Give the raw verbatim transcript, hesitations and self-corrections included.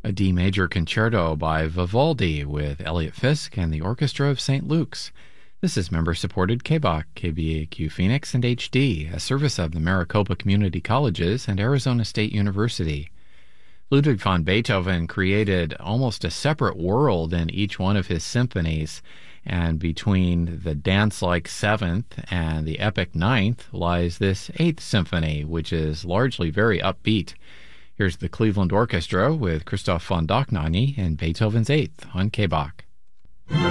a D major concerto by Vivaldi with Elliot Fisk and the Orchestra of Saint Luke's. This is member-supported K B A Q, K B A Q Phoenix, and H D, a service of the Maricopa Community Colleges and Arizona State University. Ludwig van Beethoven created almost a separate world in each one of his symphonies, and between the dance-like seventh and the epic ninth lies this eighth symphony, which is largely very upbeat. Here's the Cleveland Orchestra with Christoph von Dohnanyi and Beethoven's Eighth on K B A Q.